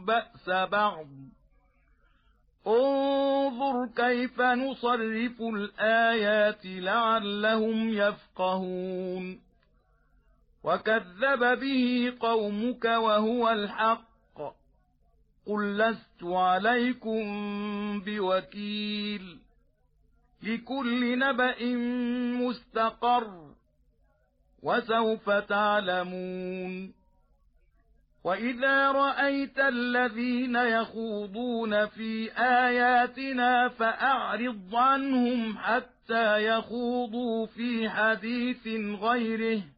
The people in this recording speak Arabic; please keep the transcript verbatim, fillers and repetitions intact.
بَأْسَ بَعْضٍ انظُرْ كَيْفَ نُصَرِّفُ الْآيَاتِ لَعَلَّهُمْ يَفْقَهُونَ وَكَذَّبَ بِهِ قَوْمُكَ وَهُوَ الْحَقُّ قُل لَّسْتُ عَلَيْكُمْ بِوَكِيلٍ لِكُلِّ نَبَإٍ مُسْتَقَرٌّ وَسَوْفَ تَعْلَمُونَ وَإِذَا رَأَيْتَ الَّذِينَ يَخُوضُونَ فِي آيَاتِنَا فَأَعْرِضْ عَنْهُمْ حَتَّى يَخُوضُوا فِي حَدِيثٍ غَيْرِهِ